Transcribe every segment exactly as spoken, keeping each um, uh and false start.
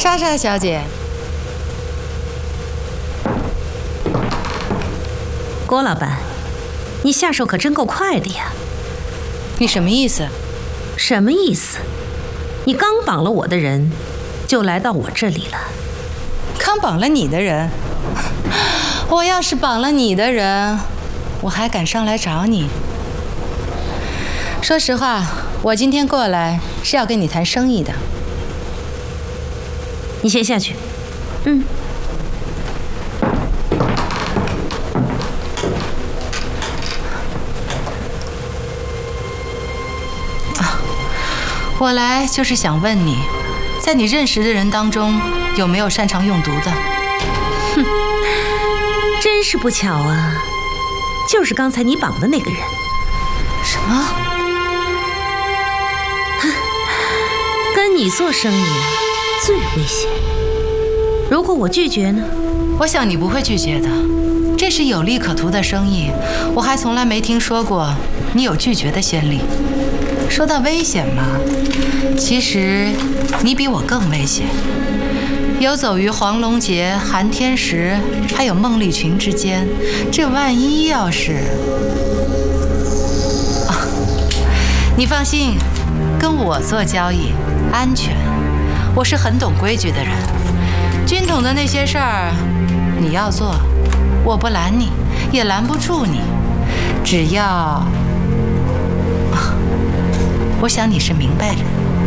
莎莎小姐， 郭老板，你下手可真够快的呀！ 你什么意思？ 什么意思？你刚绑了我的人，就来到我这里了。 刚绑了你的人？我要是绑了你的人，我还敢上来找你？说实话，我今天过来是要跟你谈生意的。 你先下去。嗯。 啊，我来就是想问你，在你认识的人当中，有没有擅长用毒的？ 哼，真是不巧啊，就是刚才你绑的那个人。 什么？ 跟你做生意最危险。如果我拒绝呢？ 我想你不会拒绝的，这是有利可图的生意，我还从来没听说过你有拒绝的先例。说到危险嘛，其实你比我更危险。游走于黄龙节、寒天石还有孟丽群之间，这万一要是……啊，你放心，跟我做交易安全，我是很懂规矩的人。军统的那些事儿，你要做，我不拦你，也拦不住你。只要……啊，我想你是明白人。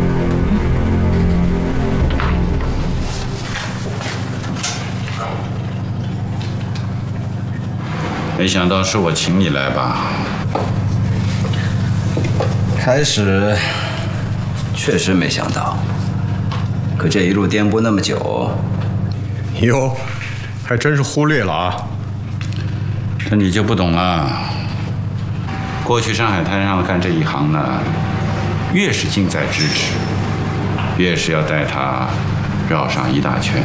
没想到是我请你来吧？ 开始确实没想到，可这一路颠簸那么久， 哟，还真是忽略了啊。 这你就不懂了。过去上海滩上干这一行呢，越是近在咫尺，越是要带他绕上一大圈。